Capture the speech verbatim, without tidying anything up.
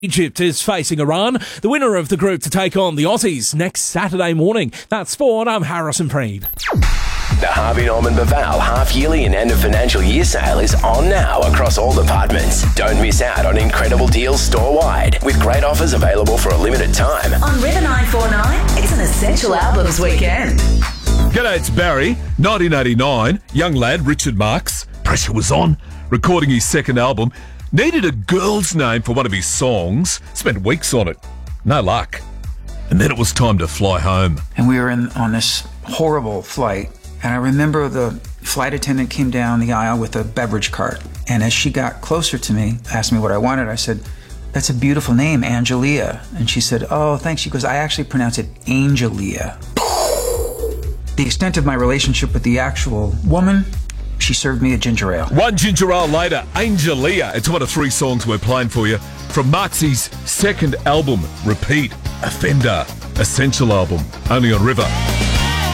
Egypt is facing Iran, the winner of the group to take on the Aussies next Saturday morning. That's sport. I'm Harrison Preed. The Harvey Norman Baval half-yearly and end of financial year sale is on now across all departments. Don't miss out on incredible deals store-wide with great offers available for a limited time. On River nine forty-nine, it's an Essential Albums weekend. G'day, it's Barry. nineteen eighty-nine, young lad Richard Marx. Pressure was on. Recording his second album. Needed a girl's name for one of his songs. Spent weeks on it. No luck. And then it was time to fly home. And we were in on this horrible flight. And I remember the flight attendant came down the aisle with a beverage cart. And as she got closer to me, asked me what I wanted, I said, "That's a beautiful name, Angelia." And she said, "Oh, thanks." She goes, "I actually pronounce it Angelia." The extent of my relationship with the actual woman, she served me a ginger ale. One ginger ale later, Angelia. It's one of three songs we're playing for you from Marx's second album, Repeat, Offender, Essential album, only on River.